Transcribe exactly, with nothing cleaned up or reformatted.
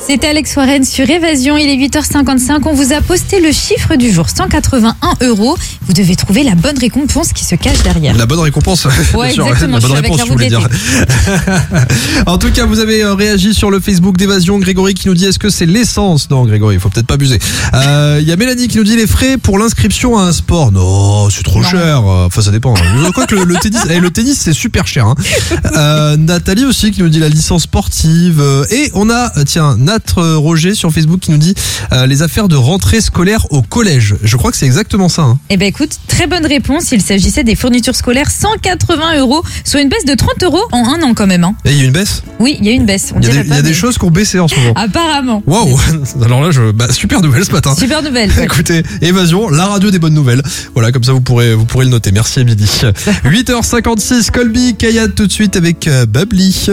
C'était Alex Warren sur Évasion, il est huit heures cinquante-cinq. On vous a posté le chiffre du jour, cent quatre-vingt-un euros. Vous devez trouver la bonne récompense qui se cache derrière. La bonne récompense. Ouais, sûr, exactement. La bonne réponse, je voulais dire. En tout cas, vous avez réagi sur le Facebook d'Évasion. Grégory qui nous dit, est-ce que c'est l'essence? Non, Grégory, il faut peut-être pas abuser. Il euh, y a Mélanie qui nous dit, les frais pour l'inscription à un sport. Non, c'est trop non. cher. Enfin, ça dépend. Je crois que le, le tennis, eh, le tennis, c'est super cher. Hein. Euh, Nathalie aussi qui nous dit la licence sportive. Et on a, tiens, Nat Roger sur Facebook qui nous dit euh, les affaires de rentrée scolaire au collège. Je crois que c'est exactement ça. Hein. Eh ben écoute, très bonne réponse. Il s'agissait des fournitures scolaires, cent quatre-vingts euros, soit une baisse de trente euros en un an quand même. Hein. Et il y a une baisse? Oui, il y a une baisse. Il y a, des, pas, y a mais... des choses qui ont baissé en ce moment. Apparemment. Waouh. Alors là, je, bah, super nouvelle ce matin. Super nouvelle. Ouais. Écoutez, Évasion, la radio des bonnes nouvelles. Voilà, comme ça vous pourrez, vous pourrez le noter. Merci à midi. huit heures cinquante-six, Colby, Kayad tout de suite avec euh, Bubbly.